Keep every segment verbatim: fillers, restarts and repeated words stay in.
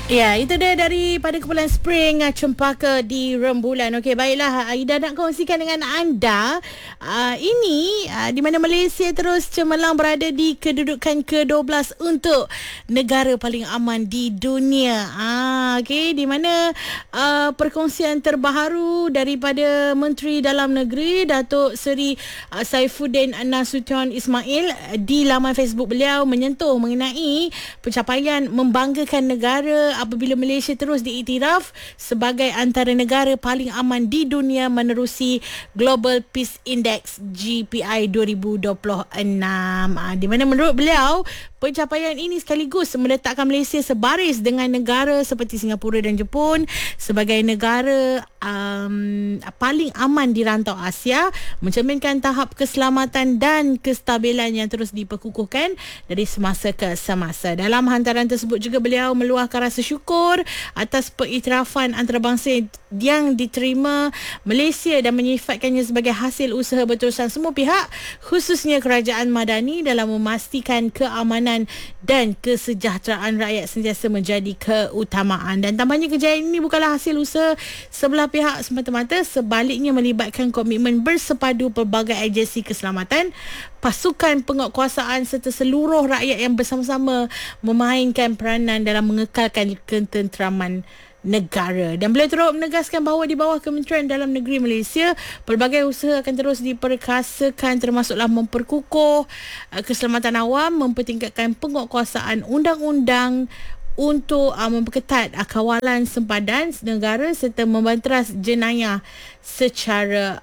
Ya, itu dia daripada Kumpulan Spring Cempaka di Rembulan. Okey, baiklah, Aida nak kongsikan dengan anda uh, ini uh, di mana Malaysia terus cemerlang berada di kedudukan ke dua belas untuk negara paling aman di dunia. Ah, okey, di mana uh, perkongsian terbaru daripada Menteri Dalam Negeri Datuk Seri uh, Saifuddin Nasution Ismail di laman Facebook beliau menyentuh mengenai pencapaian membanggakan negara apabila Malaysia terus diiktiraf sebagai antara negara paling aman di dunia menerusi Global Peace Index G P I dua ribu dua puluh enam. Ha, di mana menurut beliau pencapaian ini sekaligus meletakkan Malaysia sebaris dengan negara seperti Singapura dan Jepun sebagai negara um, paling aman di rantau Asia, mencerminkan tahap keselamatan dan kestabilan yang terus diperkukuhkan dari semasa ke semasa. Dalam hantaran tersebut juga beliau meluahkan rasa syukur atas pengiktirafan antarabangsa yang diterima Malaysia dan menyifatkannya sebagai hasil usaha berterusan semua pihak, khususnya kerajaan Madani dalam memastikan keamanan dan kesejahteraan rakyat sentiasa menjadi keutamaan. Dan tambahnya kejayaan ini bukanlah hasil usaha sebelah pihak semata-mata, sebaliknya melibatkan komitmen bersepadu pelbagai agensi keselamatan, pasukan penguatkuasaan serta seluruh rakyat yang bersama-sama memainkan peranan dalam mengekalkan ketenteraman negara. Dan beliau turut menegaskan bahawa di bawah Kementerian Dalam Negeri Malaysia, pelbagai usaha akan terus diperkasakan, termasuklah memperkukuh uh, keselamatan awam, mempertingkatkan penguatkuasaan undang-undang untuk uh, memperketat uh, kawalan sempadan negara serta membanteras jenayah secara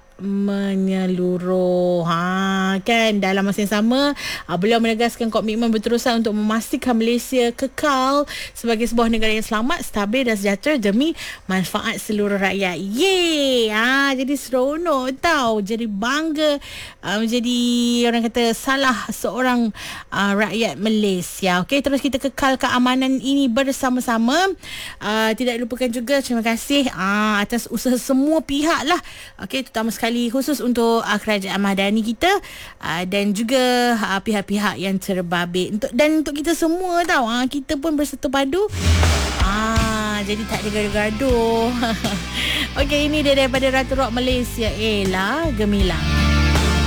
menyeluruh. Ha, kan dalam masa yang sama uh, beliau menegaskan komitmen berterusan untuk memastikan Malaysia kekal sebagai sebuah negara yang selamat, stabil dan sejahtera demi manfaat seluruh rakyat. Yeay. Ha, jadi seronok tau, jadi bangga uh, menjadi orang kata salah seorang uh, rakyat Malaysia. Okey, terus kita kekal keamanan ini bersama-sama. Uh, tidak lupakan juga terima kasih uh, atas usaha semua pihak lah. Okey, terutama sekali khusus untuk uh, kerajaan Madani kita uh, dan juga uh, pihak-pihak yang terbabit untuk, dan untuk kita semua tau, uh, kita pun bersatu padu, uh, jadi tak ada gaduh-gaduh. Okey, ini dia daripada Ratu Rock Malaysia, Ella Gemilang.